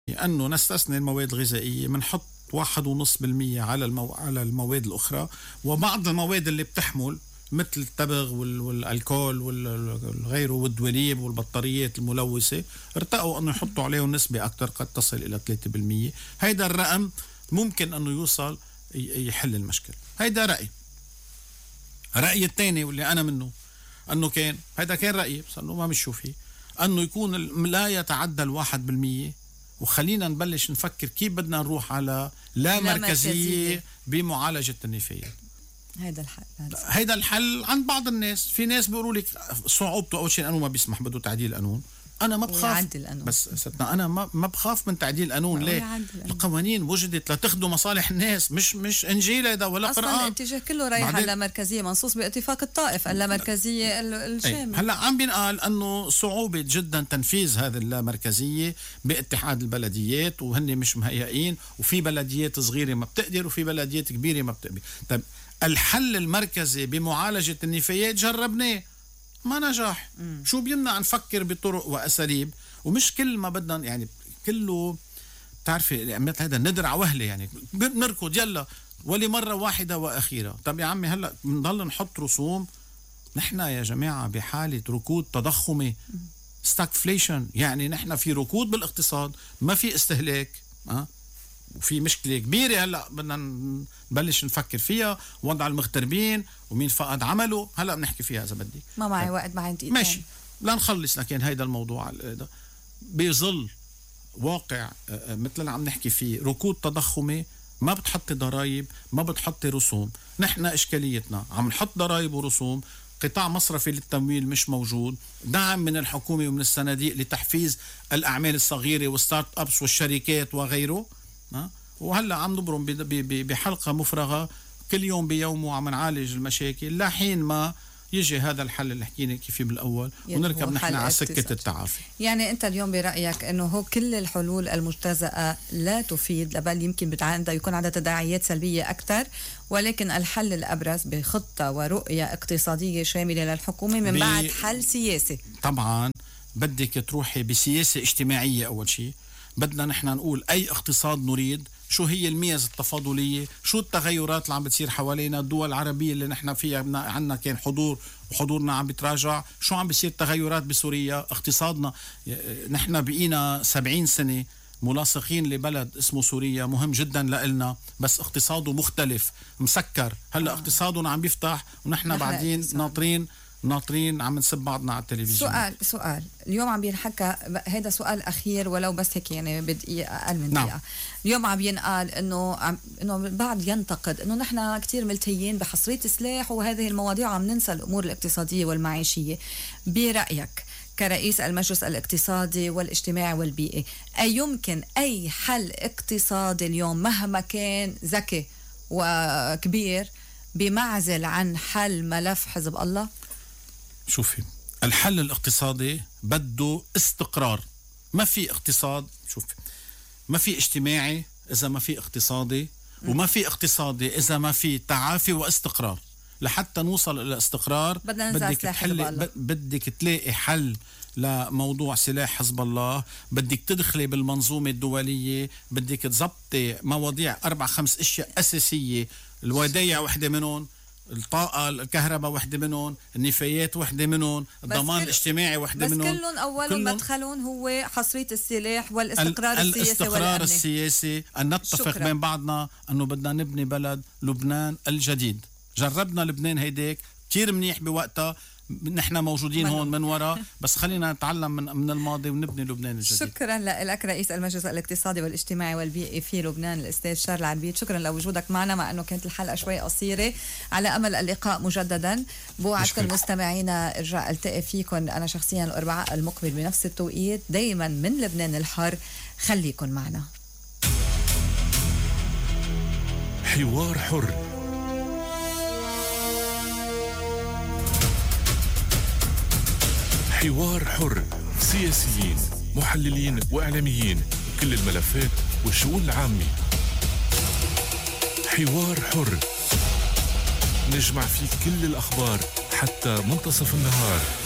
أنه نستثني المواد الغذائية، منحط 1.5% على المواد الأخرى، وبعض المواد اللي بتحمل مثل التبغ والالكول والغيره والدوليب والبطاريات الملوثة ارتقوا أنه يحطوا عليهم نسبة أكثر قد تصل إلى 3%. هيدا الرقم ممكن أنه يوصل يحل المشكلة. هيدا رأيي الثاني واللي أنا منه أنه هيدا كان رأيي بس أنه ما بنشوف فيه، أنه يكون لا يتعدى 1%. وخلينا نبلش نفكر كيف بدنا نروح على لا مركزية بمعالجة النفايات. هيدا الحل عند بعض الناس. في ناس بيقولوا لك صعوبته أول شيء القانون ما بيسمح، بده تعديل قانون. أنا ما بخاف، بس ستنا أنا ما بخاف من تعديل قانون. ليه؟ القوانين وجدت لتخدم مصالح الناس، مش إنجيل هذا ولا قرآن. أصلا الاتجاه كله رايح على مركزية، منصوص باتفاق الطائف اللامركزية الشاملة. هلا عم بينقال أنه صعوبة جدا تنفيذ هذه اللامركزية باتحاد البلديات، وهن مش مهيئين، وفي بلديات صغيرة ما بتقدر وفي بلديات كبيرة ما بتقدر. طيب الحل المركزي بمعالجة النفايات جربناه ما نجح. شو بيمنع نفكر بطرق وأساليب؟ ومش كل ما بدنا يعني كله تعرفي هذا ندر على وهلة، يعني نركض يلا ولمرة واحدة وأخيرة. طب يا عمي هلأ بنضل نحط رسوم. نحن يا جماعة بحالة ركود تضخمي، ستاكفليشن، يعني نحن في ركود بالاقتصاد، ما في استهلاك، وفي مشكلة كبيرة هلأ بدنا نبلش نفكر فيها، وضع المغتربين ومين فقد عمله. هلأ بنحكي فيها إذا بدي. ما معي وقت، ما عندي ماشي لا نخلص. لكن هيدا الموضوع بيظل واقع مثل اللي عم نحكي فيه، ركود تضخمي، ما بتحطي ضرائب، ما بتحطي رسوم. نحن إشكاليتنا عم نحط ضرائب ورسوم، قطاع مصرفي للتمويل مش موجود، دعم من الحكومة ومن الصناديق لتحفيز الأعمال الصغيرة والستارت أبس والشركات وغيره. وهلا عم نبرم بحلقة مفرغة، كل يوم بيومه عم نعالج المشاكل لحين ما يجي هذا الحل اللي حكينا كيف بالأول ونركب نحن على سكة التعافي. يعني أنت اليوم برأيك أنه هو كل الحلول المجتزأة لا تفيد، بل يمكن يكون عندها تداعيات سلبية أكثر، ولكن الحل الأبرز بخطة ورؤية اقتصادية شاملة للحكومة من بعد حل سياسي. طبعا بدك تروحي بسياسة اجتماعية. أول شيء بدنا نحن نقول أي اقتصاد نريد، شو هي الميزة التفاضلية، شو التغيرات اللي عم بتصير حوالينا. الدول العربية اللي نحن فيها عنا كان حضور وحضورنا عم بيتراجع، شو عم بيصير تغيرات بسوريا. اقتصادنا نحن بقينا 70 سنة ملاصقين لبلد اسمه سوريا، مهم جدا لإلنا، بس اقتصاده مختلف مسكر. هلأ اقتصادنا عم بيفتح ونحن بعدين ناطرين عم نسب بعضنا على التلفزيون. سؤال اليوم عم بينحكى، هذا سؤال أخير ولو بس هيك يعني بدقيقة أقل من دقيقة. اليوم عم بينقال إنه البعض ينتقد إنه نحن كتير ملتهيين بحصرية السلاح وهذه المواضيع، عم ننسى الأمور الاقتصادية والمعيشية. برأيك كرئيس المجلس الاقتصادي والاجتماعي والبيئي، أيمكن أي حل اقتصادي اليوم مهما كان ذكي وكبير بمعزل عن حل ملف حزب الله؟ شوفي، الحل الاقتصادي بده استقرار. ما في اقتصاد، شوفي، ما في اجتماعي إذا ما في اقتصادي، وما في اقتصادي إذا ما في تعافي واستقرار. لحتى نوصل إلى استقرار بدك تلاقي حل لموضوع سلاح حزب الله، بدك تدخلي بالمنظومة الدولية، بدك تزبطي مواضيع 4-5 أشياء أساسية. الودايع وحدة منهم، الطاقة الكهرباء وحدة منهم، النفايات وحدة منهم، الضمان الاجتماعي وحدة منهم. بس كلهم أول مدخلون هو حصرية السلاح والاستقرار الاستقرار السياسي. أن نتفق بين بعضنا أنه بدنا نبني بلد لبنان الجديد. جربنا لبنان هيديك كتير منيح بوقتها، نحن موجودين هون من وراء، بس خلينا نتعلم من الماضي ونبني لبنان الجديد. شكرا لك رئيس المجلس الاقتصادي والاجتماعي والبيئي في لبنان الأستاذ شارل عربيد. شكرا لوجودك معنا مع أنه كانت الحلقة شوي قصيرة. على أمل اللقاء مجددا. بوعدكم مستمعينا ارجع التقي فيكم أنا شخصيا الأربعاء المقبل بنفس التوقيت، دايما من لبنان الحر. خليكن معنا. حوار حر، حوار حر، سياسيين، محللين وإعلاميين، كل الملفات والشؤون العامة. حوار حر، نجمع فيه كل الأخبار حتى منتصف النهار.